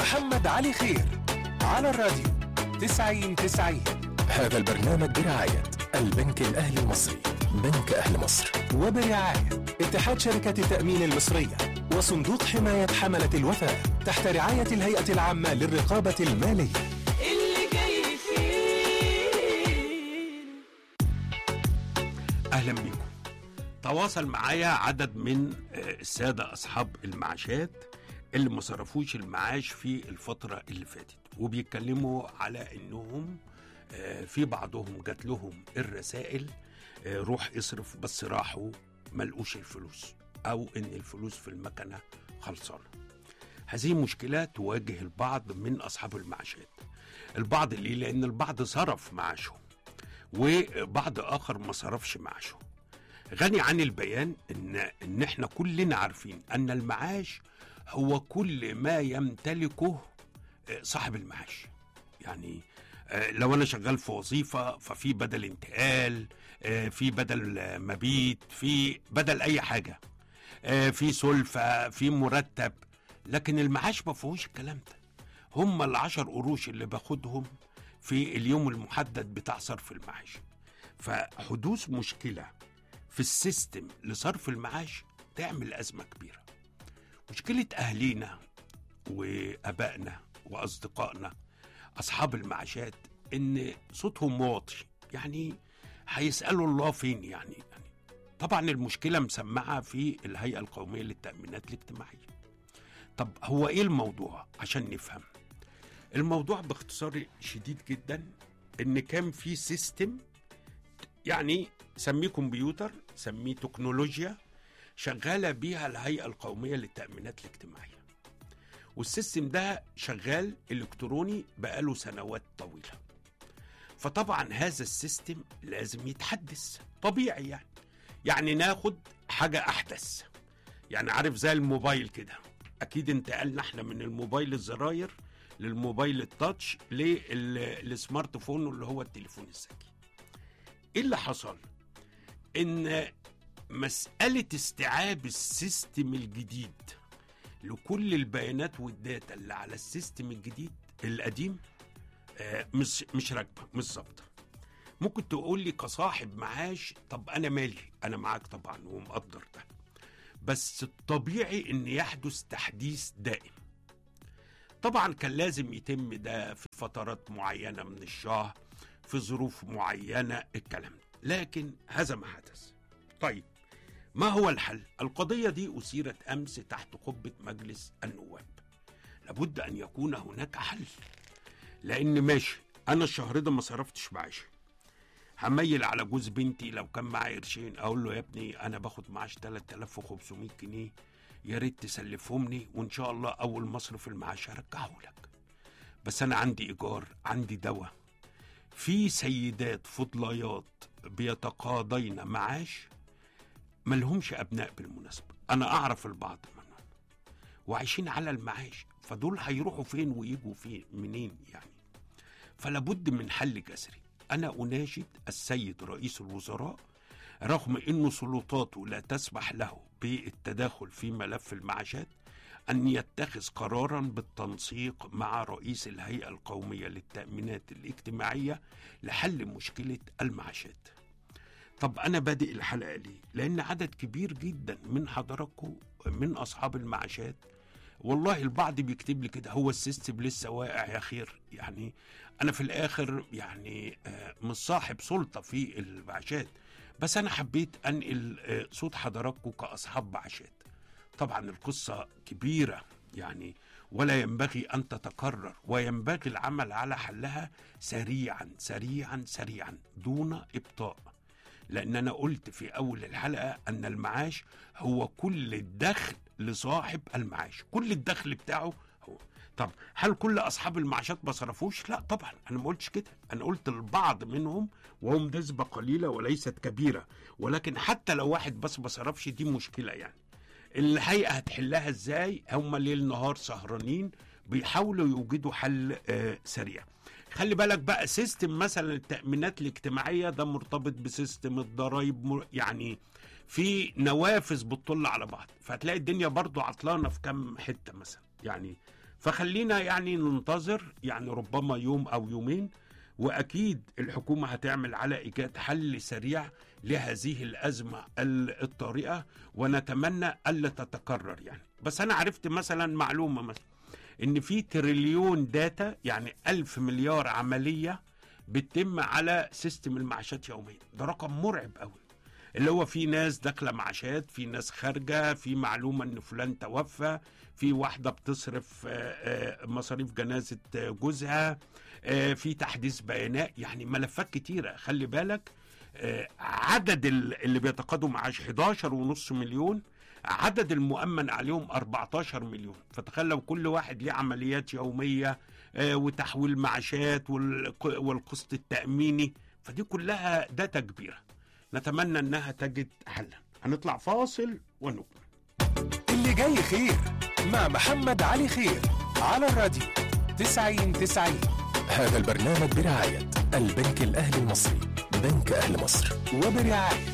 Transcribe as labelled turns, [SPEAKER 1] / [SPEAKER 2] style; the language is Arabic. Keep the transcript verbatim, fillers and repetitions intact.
[SPEAKER 1] محمد علي خير على الراديو تسعين تسعين. هذا البرنامج برعاية البنك الأهلي المصري، بنك أهل مصر، وبرعاية اتحاد شركة التأمين المصرية وصندوق حماية حملة الوفاء تحت رعاية الهيئة العامة للرقابة المالية.
[SPEAKER 2] اللي جاي فيه.
[SPEAKER 3] أهلا بكم. تواصل معايا عدد من السادة أصحاب المعاشات اللي ما صرفوش المعاش في الفترة اللي فاتت، وبيتكلموا على إنهم في بعضهم جات لهم الرسائل روح اصرف بس راحوا ملقوش الفلوس، أو إن الفلوس في المكنة خلصانة. هذه مشكلة تواجه البعض من أصحاب المعاشات. البعض اللي لأن البعض صرف معاشه وبعض آخر ما صرفش معاشه. غني عن البيان إن, إن إحنا كلنا عارفين أن المعاش هو كل ما يمتلكه صاحب المعاش. يعني لو أنا شغال في وظيفة ففي بدل انتقال، في بدل مبيت، في بدل أي حاجة، في سلفة، في مرتب. لكن المعاش ما فيهوش الكلام ده. هم العشر قروش اللي باخدهم في اليوم المحدد بتاع صرف المعاش. فحدوث مشكلة في السيستم لصرف المعاش تعمل أزمة كبيرة. مشكلة أهلينا وأبائنا وأصدقائنا أصحاب المعاشات إن صوتهم واطي، يعني هيسألوا الله فين يعني, يعني طبعا المشكلة مسمعة في الهيئة القومية للتأمينات الاجتماعية. طب هو إيه الموضوع عشان نفهم؟ الموضوع باختصار شديد جدا إن كان في سيستم، يعني سميه كمبيوتر، سميه تكنولوجيا شغالة بيها الهيئة القومية للتأمينات الاجتماعية، والسيستم ده شغال إلكتروني بقاله سنوات طويلة. فطبعا هذا السيستم لازم يتحدث طبيعي، يعني يعني ناخد حاجة أحدث. يعني عارف زي الموبايل كده، أكيد انتقلنا احنا من الموبايل الزراير للموبايل التاتش للسمارت فون اللي هو التليفون الذكي. إيه اللي حصل؟ إن مسألة استيعاب السيستم الجديد لكل البيانات والداتا اللي على السيستم الجديد القديم آه مش مش راكبه، مش ظابطه. ممكن تقول لي كصاحب معاش طب انا مالي، انا معاك طبعا ومقدر ده، بس الطبيعي ان يحدث تحديث دائم. طبعا كان لازم يتم ده في فترات معينه من الشهر، في ظروف معينه، الكلام ده، لكن هذا ما حدث. طيب ما هو الحل؟ القضية دي أثيرت أمس تحت قبة مجلس النواب. لابد أن يكون هناك حل، لأن ماشي أنا الشهر ده ما صرفتش معاش، هميل على جوز بنتي لو كان معايا قرشين أقول له يا ابني أنا باخد معاش ثلاثة آلاف وخمسمائة جنيه، يا ريت تسلفهمني وإن شاء الله أول ما أصرف المعاش هرجعه لك. بس أنا عندي إيجار، عندي دواء. في سيدات فضليات بيتقاضين معاش ملهمش أبناء بالمناسبة، أنا أعرف البعض منهم وعايشين على المعاش، فدول هيروحوا فين ويجوا فين منين يعني؟ فلابد من حل جذري. أنا أناشد السيد رئيس الوزراء رغم أنه سلطاته لا تسمح له بالتداخل في ملف المعاشات أن يتخذ قرارا بالتنسيق مع رئيس الهيئة القومية للتأمينات الاجتماعية لحل مشكلة المعاشات. طب أنا بادئ الحلقة ليه؟ لأن عدد كبير جدا من حضراتكم من أصحاب المعاشات، والله البعض بيكتب لي كده هو السيستم لسه واقع يا خير. يعني أنا في الآخر يعني مش صاحب سلطة في المعاشات، بس أنا حبيت أنقل صوت حضراتكم كأصحاب معاشات. طبعا القصة كبيرة يعني ولا ينبغي أن تتكرر، وينبغي العمل على حلها سريعا سريعا سريعا دون إبطاء. لأن أنا قلت في أول الحلقة أن المعاش هو كل الدخل لصاحب المعاش، كل الدخل بتاعه هو. طب هل كل أصحاب المعاشات ما صرفوش؟ لا طبعا، أنا ما قلتش كده، أنا قلت البعض منهم وهم نسبة قليلة وليست كبيرة، ولكن حتى لو واحد بس ما صرفش دي مشكلة. يعني الهيئة هتحلها إزاي؟ هم ليل نهار سهرانين بيحاولوا يوجدوا حل آه سريع. خلي بالك بقى سيستم مثلا التأمينات الاجتماعية ده مرتبط بسيستم الضرائب، يعني في نوافذ بتطل على بعض، فهتلاقي الدنيا برضو عطلانة في كم حتة مثلا. يعني فخلينا يعني ننتظر يعني ربما يوم أو يومين، وأكيد الحكومة هتعمل على إيجاد حل سريع لهذه الأزمة الطارئة، ونتمنى ألا تتكرر يعني. بس أنا عرفت مثلا معلومة مثلا إن في تريليون داتا، يعني ألف مليار عملية بتتم على سيستم المعاشات يوميا. ده رقم مرعب قوي، اللي هو في ناس داخله معاشات، في ناس خارجه، في معلومه ان فلان توفى، في واحده بتصرف مصاريف جنازه جوزها، في تحديث بيانات، يعني ملفات كتيره. خلي بالك عدد اللي بيتقاضوا معاش حداشر ونص مليون، عدد المؤمن عليهم أربعتاشر مليون. فتخيل لو كل واحد ليه عمليات يوميه وتحويل معاشات والقسط التأميني، فدي كلها داتا كبيرة. نتمنى انها تجد حلا. هنطلع فاصل ونكمل.
[SPEAKER 1] اللي جاي خير مع محمد علي خير على الراديو تسعين تسعين. هذا البرنامج برعاية البنك الأهلي المصري، بنك أهل مصر، وبرعاية